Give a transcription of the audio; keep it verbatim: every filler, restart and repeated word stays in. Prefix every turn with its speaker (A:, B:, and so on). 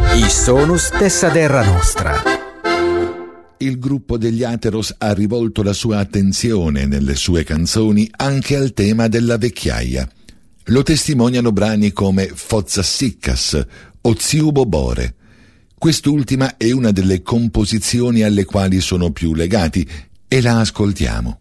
A: I sonus tessa terra nostra.
B: Il gruppo degli Ateros ha rivolto la sua attenzione nelle sue canzoni anche al tema della vecchiaia. Lo testimoniano brani come Fozzassicas o Ziubo Bore. Quest'ultima è una delle composizioni alle quali sono più legati e la ascoltiamo.